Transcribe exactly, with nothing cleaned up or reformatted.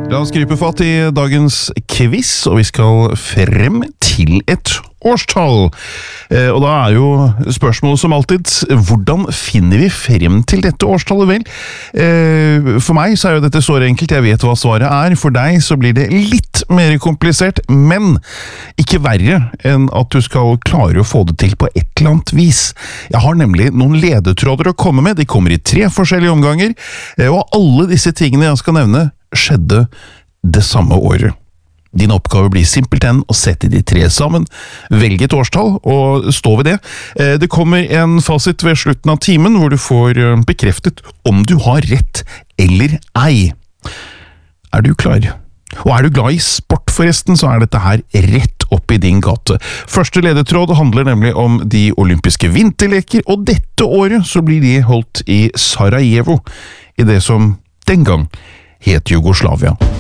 La oss gripe fatt i dagens quiz, og vi skal frem til et årstall. Eh, og da er jo spørsmålet som alltid, hvordan finner vi frem til dette årstallet? Vel, eh, for meg så er jo dette så enkelt, jeg vet hva svaret er. For deg så blir det litt mer komplisert, men ikke verre enn at du skal klare å få det til på et eller annet vis. Jeg har nemlig noen ledetråder å komme med, de kommer i tre forskjellige omganger, eh, og alle disse tingene jeg skal nevne skjedde det samme året. Din oppgave blir simpelthen å sette de tre sammen, velge et årstall og stå ved det. Det kommer en fasit ved slutten av timen hvor du får bekreftet om du har rett eller ei. Er du klar? Og er du glad i sport forresten, så er dette her rett opp i din gate. Første ledetråd handler nemlig om de olympiske vinterleker, og dette året så blir de holdt i Sarajevo, i det som den gang het Jugoslavia.